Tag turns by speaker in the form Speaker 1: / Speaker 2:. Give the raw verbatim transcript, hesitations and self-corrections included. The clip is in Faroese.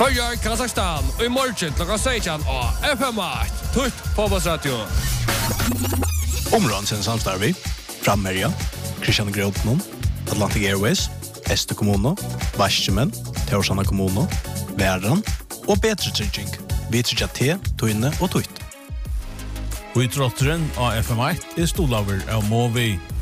Speaker 1: Føyer Kazakstan og i morgen klokka seksten og F M åtte. Tutt på Bossradio.
Speaker 2: Områden sin samstarvi. Frammerja. Christian Grotnon. Atlantic Airways. Este kommuno. Varsjemen. Teorsana kommuno. Væran. Og Betre Trygging. Vi tryggja te, tøyne og tutt.
Speaker 3: Og i trotteren av F M åtte er stolaver av Movi.